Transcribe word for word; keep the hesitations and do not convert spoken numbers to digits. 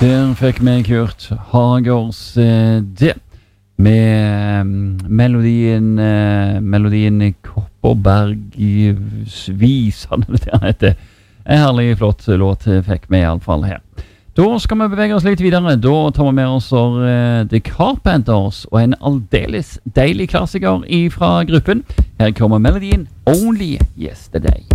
Der fikk vi Kurt Hagers eh, det med um, melodien uh, melodien Kopperberg-vis, han det han heter. En herlig flott låt fikk vi i alle fall her. Da skal vi bevege oss litt videre. Da tar vi med oss uh, The Carpenters og en aldeles deilig klassiker fra gruppen. Her kommer melodien Only Yesterday.